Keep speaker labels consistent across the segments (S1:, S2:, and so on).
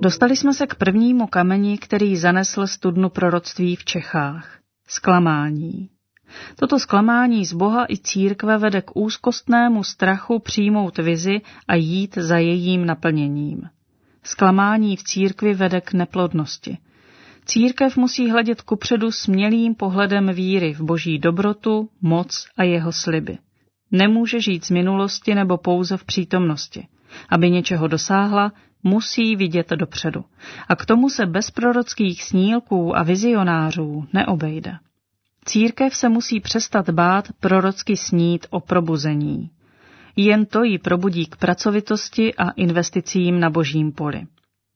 S1: Dostali jsme se k prvnímu kameni, který zanesl studnu proroctví v Čechách. Zklamání. Toto zklamání z Boha i církve vede k úzkostnému strachu přijmout vizi a jít za jejím naplněním. Zklamání v církvi vede k neplodnosti. Církev musí hledět kupředu smělým pohledem víry v Boží dobrotu, moc a jeho sliby. Nemůže žít z minulosti nebo pouze v přítomnosti. Aby něčeho dosáhla, musí vidět dopředu. A k tomu se bez prorockých snílků a vizionářů neobejde. Církev se musí přestat bát prorocky snít o probuzení. Jen to ji probudí k pracovitosti a investicím na božím poli.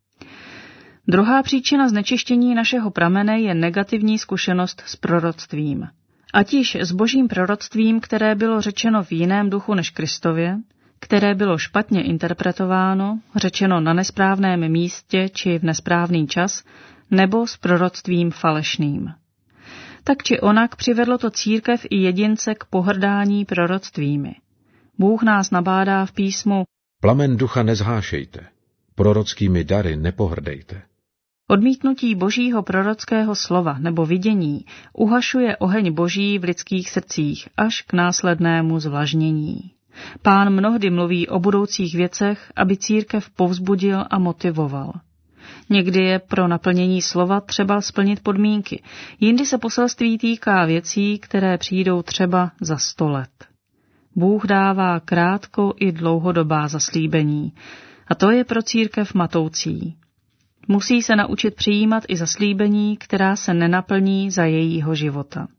S1: Druhá příčina znečištění našeho pramene je negativní zkušenost s proroctvím. Ať již s božím proroctvím, které bylo řečeno v jiném duchu než Kristově, které bylo špatně interpretováno, řečeno na nesprávném místě či v nesprávný čas, nebo s proroctvím falešným. Tak či onak přivedlo to církev i jedince k pohrdání proroctvími. Bůh nás nabádá v písmu:
S2: Plamen ducha nezhášejte, prorockými dary nepohrdejte.
S1: Odmítnutí božího prorockého slova nebo vidění uhašuje oheň boží v lidských srdcích až k následnému zvlažnění. Pán mnohdy mluví o budoucích věcech, aby církev povzbudil a motivoval. Někdy je pro naplnění slova třeba splnit podmínky, jindy se poselství týká věcí, které přijdou třeba za 100 let. Bůh dává krátko i dlouhodobá zaslíbení, a to je pro církev matoucí. Musí se naučit přijímat i zaslíbení, která se nenaplní za jejího života.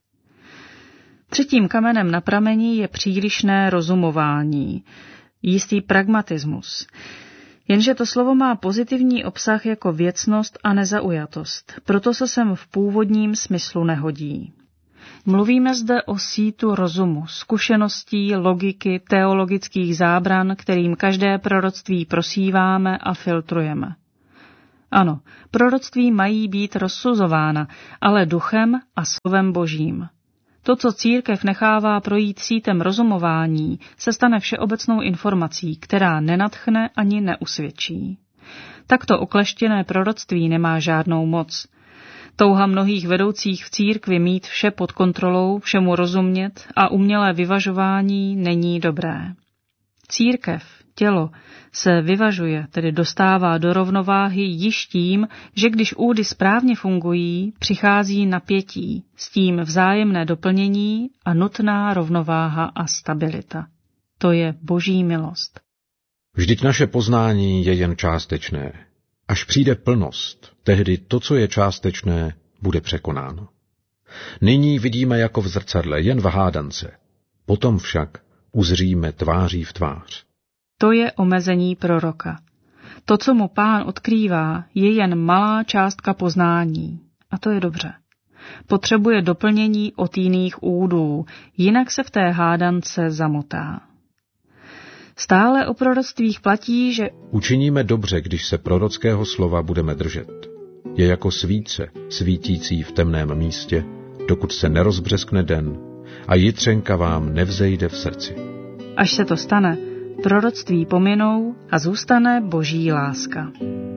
S1: Třetím kamenem na prameni je přílišné rozumování, jistý pragmatismus. Jenže to slovo má pozitivní obsah jako věcnost a nezaujatost, proto se sem v původním smyslu nehodí. Mluvíme zde o sítu rozumu, zkušeností, logiky, teologických zábran, kterým každé proroctví prosíváme a filtrujeme. Ano, proroctví mají být rozsuzována, ale duchem a slovem božím. To, co církev nechává projít sítem rozumování, se stane všeobecnou informací, která nenadchne ani neusvědčí. Takto okleštěné proroctví nemá žádnou moc. Touha mnohých vedoucích v církvi mít vše pod kontrolou, všemu rozumět a umělé vyvažování není dobré. Církev, tělo, se vyvažuje, tedy dostává do rovnováhy již tím, že když údy správně fungují, přichází napětí, s tím vzájemné doplnění a nutná rovnováha a stabilita. To je boží milost.
S2: Vždyť naše poznání je jen částečné. Až přijde plnost, tehdy to, co je částečné, bude překonáno. Nyní vidíme jako v zrcadle, jen v hádance. Potom však uzříme tváří v tvář.
S1: To je omezení proroka. To, co mu Pán odkrývá, je jen malá částka poznání. A to je dobře. Potřebuje doplnění od jiných údů, jinak se v té hádance zamotá. Stále o proroctvích platí, že
S2: učiníme dobře, když se prorockého slova budeme držet. Je jako svíce, svítící v temném místě, dokud se nerozbřeskne den a jitřenka vám nevzejde v srdci.
S1: Až se to stane, proroctví pominou a zůstane boží láska.